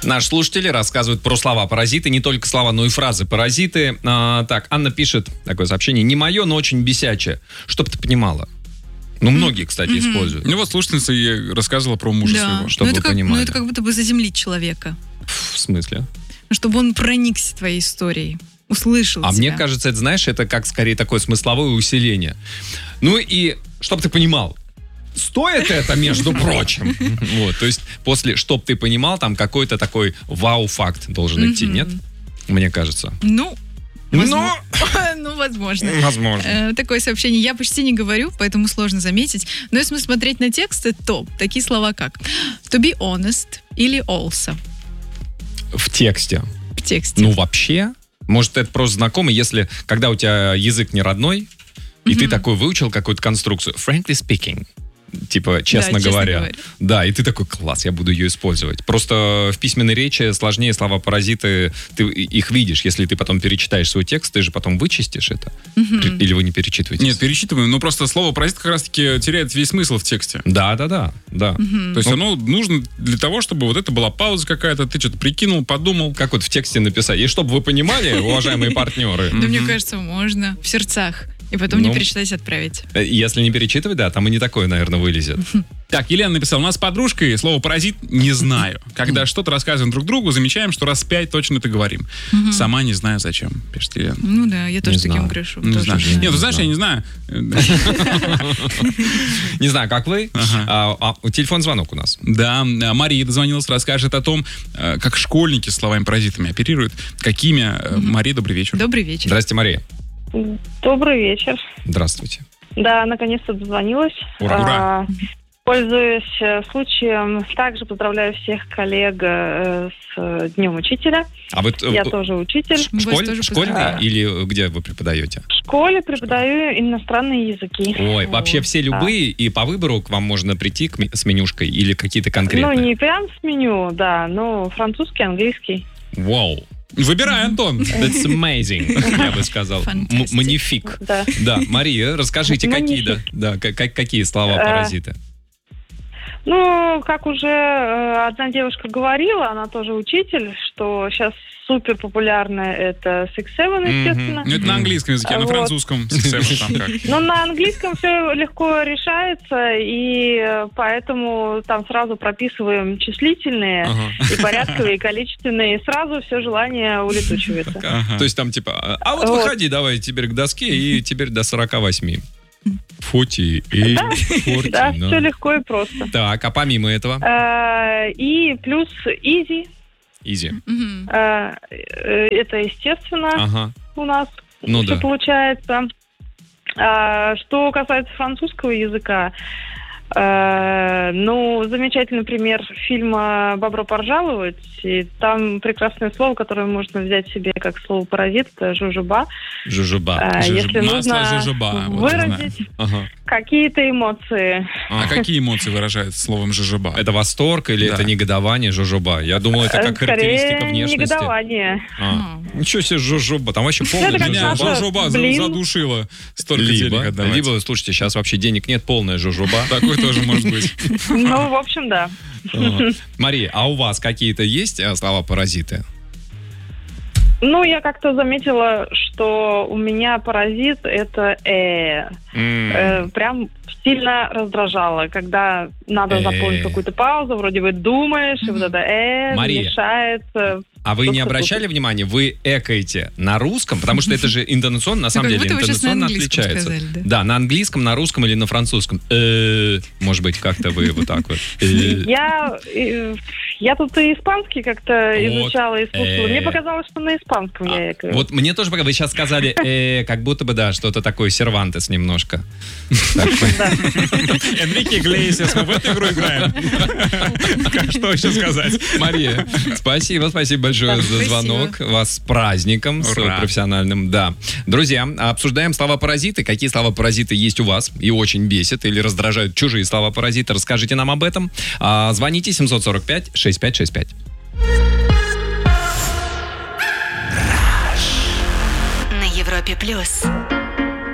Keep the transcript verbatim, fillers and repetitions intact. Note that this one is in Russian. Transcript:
Наши слушатели рассказывают про слова-паразиты, не только слова, но и фразы-паразиты. А, так, Анна пишет такое сообщение. Не мое, но очень бесячее. Чтоб ты понимала. Ну, многие, кстати, mm-hmm. используют. Ну, вот слушательница ей рассказывала про мужа да. своего. Чтобы ну, вы как, понимали. Ну, это как будто бы заземлить человека. В смысле? Чтобы он проникся твоей историей. Услышал А тебя. мне кажется, это, знаешь, это как скорее такое смысловое усиление. Ну и, чтоб ты понимал, стоит это, между прочим. Вот, то есть после «чтоб ты понимал», там какой-то такой вау-факт должен идти, нет? Мне кажется. Ну, Но... ну, возможно. Возможно. Э, такое сообщение я почти не говорю, поэтому сложно заметить. Но если смотреть на тексты, то такие слова как to be honest или also. В тексте. В тексте. Ну, вообще, может, это просто знакомо, если, когда у тебя язык не родной, и mm-hmm. ты такой выучил какую-то конструкцию. Frankly speaking. Типа, честно, да, честно говоря. говоря. Да, и ты такой, класс, я буду ее использовать. Просто в письменной речи сложнее слова-паразиты, ты их видишь. Если ты потом перечитаешь свой текст, ты же потом вычистишь это. Mm-hmm. Или вы не перечитываете? Нет, перечитываем, но просто слово «паразит» как раз-таки теряет весь смысл в тексте. Да, да, да. да. Mm-hmm. То есть ну, оно нужно для того, чтобы вот это была пауза какая-то, ты что-то прикинул, подумал. Как вот в тексте написать. И чтобы вы понимали, уважаемые партнеры. Да, мне кажется, можно в сердцах. И потом Ну, не перечитать, отправить. Если не перечитывать, да, там и не такое, наверное, вылезет. Так, Елена написала, у нас с подружкой слово «паразит» не знаю. Когда что-то рассказываем друг другу, замечаем, что раз пять точно это говорим. Сама не знаю зачем, пишет Елена. Ну да, я тоже Не таким знаю. грешу. Не тоже знаю. знаю. Нет, ты знаешь, я не знаю. Не знаю, как вы. Ага. А, а, телефон-звонок у нас. Да, Мария дозвонилась, расскажет о том, э, как школьники словами-паразитами оперируют. Какими? Э, Мария, добрый вечер. Добрый вечер. Здрасте, Мария. Добрый вечер. Здравствуйте. Да, наконец-то дозвонилась. Ура. Ура. А, пользуясь э, случаем, также поздравляю всех коллег э, с э, Днем Учителя. А вы Я тоже учитель. Мы вас школь, тоже школьный поздравляем. или где вы преподаете? В школе преподаю иностранные языки. Ой, вообще Вот, все да. любые, и по выбору к вам можно прийти к ми- с менюшкой или какие-то Ну, конкретные? не прям с меню, да, но французский, английский. Вау. Выбирай, Антон. That's amazing, я бы сказал. М- Fantastic. Манифик. Да. Да, Мария, расскажите, какие, да, Манифик. да, как- как- какие слова-паразиты? Ну, как уже э, одна девушка говорила, она тоже учитель, что сейчас супер популярное это Six Seven, естественно. Ну, это на английском языке, а на Вот. французском там как. Но на английском все легко решается, и э, поэтому там сразу прописываем числительные, Ага. и порядковые, и количественные, и сразу все желание улетучивается. Ага. То есть там типа, а вот Вот. выходи давай теперь к доске, и теперь до сорока восьми. Фоти, и форти, Да, ну. все легко и просто. Так, а помимо этого? Э, И плюс easy, Изи. Мгм. э, э, это естественно Ага. у нас Ну все да. получается. А, Что касается французского языка, э, ну, замечательный пример фильма «Бобро поржаловать». И там прекрасное слово, которое можно взять себе как слово «паразит», это «жужуба». Жужуба. А, Жужу- Если масло нужно жужуба, вот я выразить Ага. какие-то эмоции. А какие эмоции выражается словом «жужуба»? Это восторг или Да. это негодование, жужуба? Я думал, это как Э, характеристика Скорее, внешности. негодование. А. Ничего себе, жужуба. Там вообще полный Это как Меня наша- жужуба. жужуба за- блин. задушила. Столько Либо, денег отдавать. либо, слушайте, сейчас вообще денег нет, полная жужуба. Такой тоже может быть. Ну, в общем, да. Ага. Мария, а у вас какие-то есть э, слова-паразиты? Ну, я как-то заметила, что у меня паразит это э. М. Э, Прям сильно раздражало, когда надо Э. заполнить какую-то паузу, вроде бы думаешь, и вот это э Мария. мешает. э, А вы не Просто обращали тут- внимания, вы экаете на русском, потому что это же интонационно, на самом как деле, будто вы сейчас на интонационно английском отличается. сказали, да. Да, на английском, на русском или на французском. Э, Может быть, как-то вы вот так вот. Э. Я, э, я тут и испанский как-то Вот. изучала и слушала. Э. Мне показалось, что на испанском я экаю. Вот мне тоже пока вы сейчас сказали, э, как будто бы, да, что-то такое Сервантес немножко. Да. Энрике Иглесиас, мы в эту игру играем. Что еще сказать? Мария, спасибо, спасибо большое Да, за спасибо. звонок. Вас с праздником, с Ура. профессиональным. Да. Друзья, обсуждаем слова-паразиты. Какие слова-паразиты есть у вас и очень бесят или раздражают чужие слова-паразиты? Расскажите нам об этом. А, звоните семь сорок пять шестьдесят пять шестьдесят пять. На Европе плюс.